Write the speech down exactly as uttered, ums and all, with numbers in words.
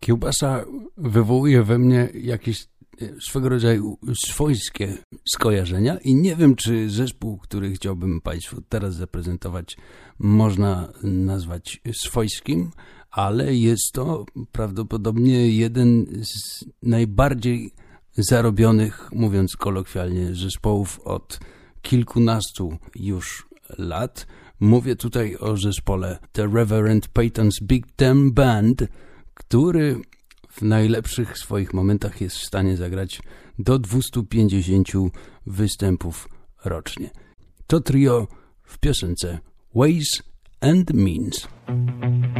Kiełbasa wywołuje we mnie jakieś swego rodzaju swojskie skojarzenia i nie wiem, czy zespół, który chciałbym Państwu teraz zaprezentować, można nazwać swojskim, ale jest to prawdopodobnie jeden z najbardziej zarobionych, mówiąc kolokwialnie, zespołów od kilkunastu już lat. Mówię tutaj o zespole The Reverend Peyton's Big Damn Band, który w najlepszych swoich momentach jest w stanie zagrać do dwustu pięćdziesięciu występów rocznie. To trio w piosence Ways and Means.